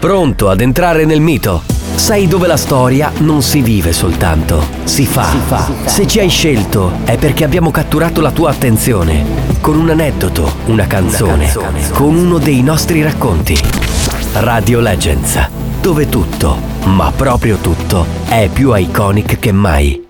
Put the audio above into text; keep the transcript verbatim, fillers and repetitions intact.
Pronto ad entrare nel mito? Sai dove la storia non si vive soltanto, si fa. Si fa. Se ci hai scelto è perché abbiamo catturato la tua attenzione con un aneddoto, una canzone, una canzone. Con uno dei nostri racconti. Radio Legends, dove tutto, ma proprio tutto, è più iconic che mai.